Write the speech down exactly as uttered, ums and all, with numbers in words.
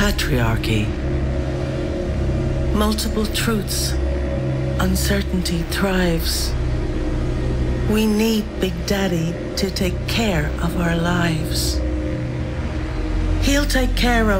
Patriarchy. Multiple truths. Uncertainty thrives. We need Big Daddy to take care of our lives. He'll take care of